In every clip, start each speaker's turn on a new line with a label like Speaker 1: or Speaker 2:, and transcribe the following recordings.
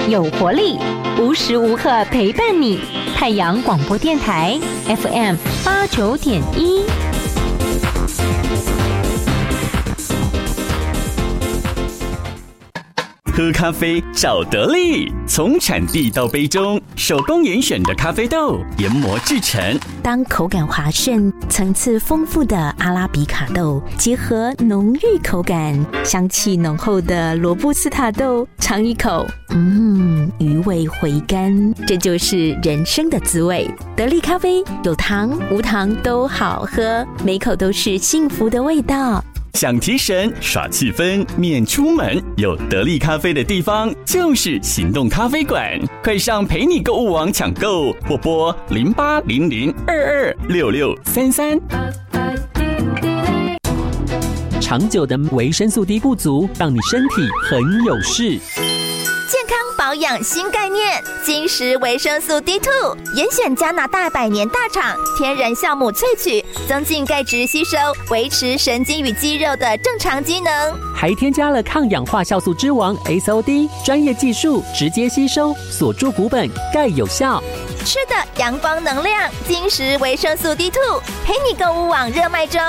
Speaker 1: 有活力，无时无刻陪伴你。太阳广播电台 FM89.1。
Speaker 2: 喝咖啡找得力，从产地到杯中，手工严选的咖啡豆研磨制成。
Speaker 1: 当口感滑顺、层次丰富的阿拉比卡豆结合浓郁口感、香气浓厚的罗布斯塔豆，尝一口，余味回甘，这就是人生的滋味。得力咖啡有糖无糖都好喝，每口都是幸福的味道。
Speaker 2: 想提神耍气氛免出门，有得力咖啡的地方就是行动咖啡馆。快上陪你购物网抢购，或拨0800226633。
Speaker 3: 长久的维生素 D 不足，让你身体很有事。
Speaker 4: 健康保养新概念，金石维生素 D2， 严选加拿大百年大厂天然酵母萃取，增进钙质吸收，维持神经与肌肉的正常机能，
Speaker 3: 还添加了抗氧化酵素之王 SOD， 专业技术直接吸收，锁住骨本，钙有效。
Speaker 4: 吃的阳光能量，金石维生素 D2， 陪你购物网热卖中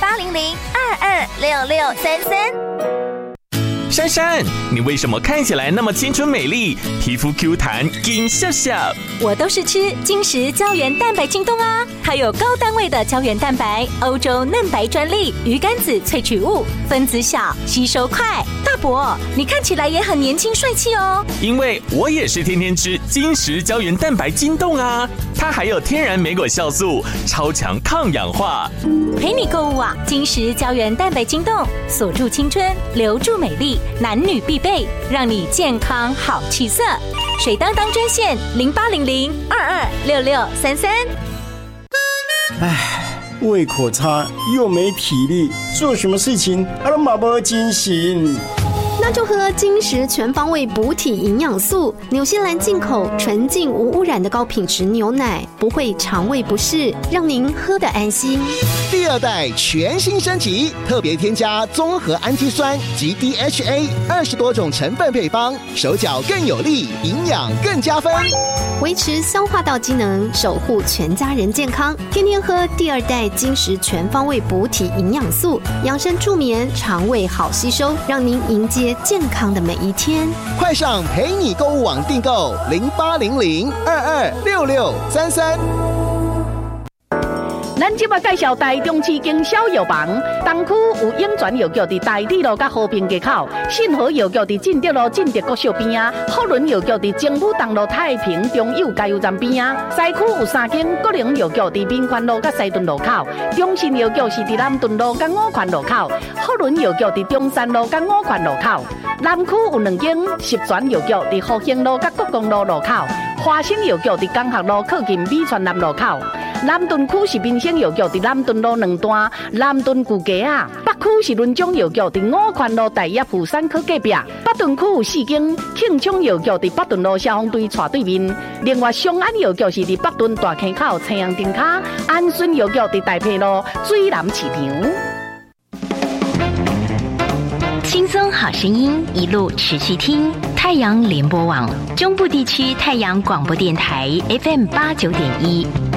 Speaker 4: ，0800226633。
Speaker 5: 珊珊，你为什么看起来那么青春美丽，皮肤 Q 弹紧笑笑？
Speaker 1: 我都是吃金石胶原蛋白晶冻啊，它有高单位的胶原蛋白，欧洲嫩白专利鱼肝子萃取物，分子小，吸收快。大伯，你看起来也很年轻帅气哦。
Speaker 5: 因为我也是天天吃金石胶原蛋白晶冻啊，它还有天然莓果酵素，超强抗氧化。
Speaker 1: 陪你购物网，金石胶原蛋白晶冻，锁住青春，留住美丽，男女必备，让你健康好气色。水当当专线0800226633。
Speaker 6: 胃口差又没体力，做什么事情都没精神。
Speaker 7: 那就喝金石全方位补体营养素，纽西兰进口纯净无污染的高品质牛奶，不会肠胃不适，让您喝得安心。
Speaker 8: 第二代全新升级，特别添加综合氨基酸及 DHA 20多种成分配方，手脚更有力，营养更加分，
Speaker 7: 维持消化道机能，守护全家人健康。天天喝第二代金石全方位补体营养素，养生助眠，肠胃好吸收，让您迎接健康的每一天。
Speaker 8: 快上陪你购物网订购0800226633。
Speaker 9: 咱即马介绍台中市经销药房，东区有永泉药局伫大地路甲和平街口，信和药局伫进德路进德国小边啊，福伦药局伫政府东路太平中友加油站边啊，西区有3间国营药局伫民权路甲西屯路口，中信药局是伫南屯路甲五权路口，福伦药局伫中山路甲五权路口，南区有2间十全药局伫复兴路甲国公路路口，华兴药局伫江学路靠近美泉南路口。南屯区是民生药局伫南屯路2段南屯旧街啊，北区是伦中药局伫五权路大业富山科隔壁，北屯区有4间庆昌药局伫北屯路消防队斜对面，另外松安药局是伫北屯大坑口青阳灯卡，安顺药局伫大坪路水南市场。
Speaker 1: 轻松好声音，一路持续听太阳联播网中部地区太阳广播电台 FM89.1。